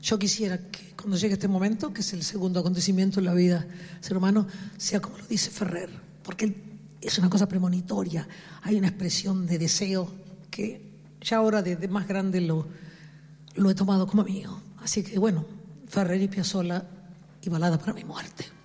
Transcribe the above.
Yo quisiera que cuando llegue este momento, que es el segundo acontecimiento en la vida del ser humano, sea como lo dice Ferrer, porque es una cosa premonitoria, hay una expresión de deseo que ya ahora de más grande lo he tomado como mío. Así que bueno, Ferrer y Piazzolla y Balada para mi muerte.